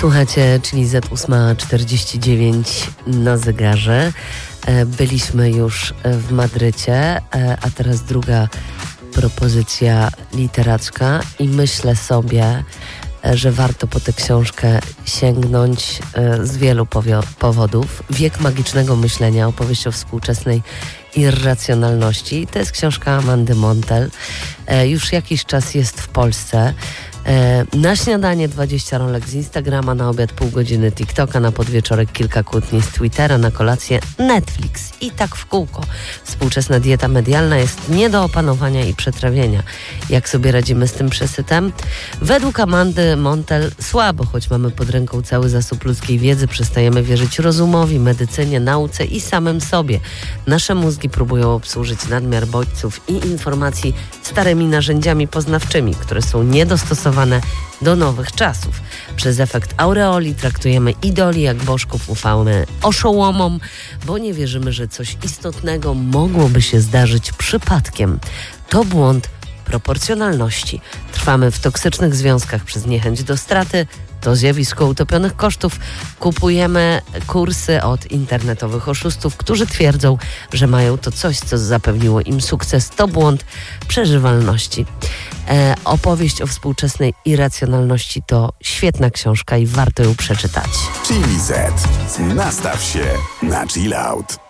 Słuchacie, czyli Z8:49 na zegarze. Byliśmy już w Madrycie, a teraz druga propozycja literacka i myślę sobie, że warto po tę książkę sięgnąć z wielu powodów. Wiek magicznego myślenia, opowieść o współczesnej irracjonalności. To jest książka Amandy Montel. Już jakiś czas jest w Polsce. Na śniadanie 20 rolek z Instagrama, na obiad pół godziny TikToka, na podwieczorek kilka kłótni z Twittera, na kolację Netflix i tak w kółko. Współczesna dieta medialna jest nie do opanowania i przetrawienia. Jak sobie radzimy z tym przesytem? Według Amandy Montel słabo, choć mamy pod ręką cały zasób ludzkiej wiedzy, przestajemy wierzyć rozumowi, medycynie, nauce i samym sobie. Nasze mózgi próbują obsłużyć nadmiar bodźców i informacji starymi narzędziami poznawczymi, które są niedostosowane do nowych czasów. Przez efekt aureoli traktujemy idoli jak bożków, ufamy oszołomom, bo nie wierzymy, że coś istotnego mogłoby się zdarzyć przypadkiem. To błąd proporcjonalności. Trwamy w toksycznych związkach przez niechęć do straty. To zjawisko utopionych kosztów. Kupujemy kursy od internetowych oszustów, którzy twierdzą, że mają to coś, co zapewniło im sukces. To błąd przeżywalności. Opowieść o współczesnej irracjonalności to świetna książka i warto ją przeczytać. Chili Z. Nastaw się na chill out.